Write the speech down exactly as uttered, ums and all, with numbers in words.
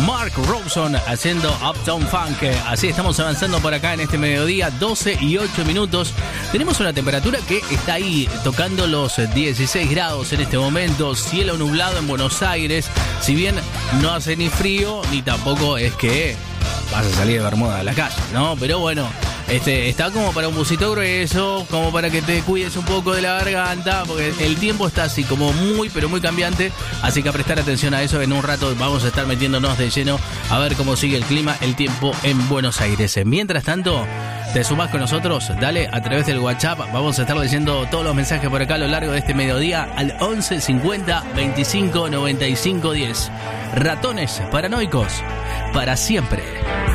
Mark Ronson haciendo Uptown Funk. Así estamos avanzando por acá en este mediodía, doce y ocho minutos. Tenemos una temperatura que está ahí tocando los dieciséis grados en este momento. Cielo nublado en Buenos Aires. Si bien no hace ni frío, ni tampoco es que vas a salir de bermuda a la calle, ¿no? Pero bueno, este está como para un busito grueso, como para que te cuides un poco de la garganta, porque el tiempo está así como muy, pero muy cambiante. Así que a prestar atención a eso. En un rato vamos a estar metiéndonos de lleno a ver cómo sigue el clima, el tiempo en Buenos Aires. Mientras tanto, te sumás con nosotros, dale a través del WhatsApp. Vamos a estar leyendo todos los mensajes por acá a lo largo de este mediodía al once cincuenta veinticinco noventa y cinco diez. Ratones paranoicos, para siempre.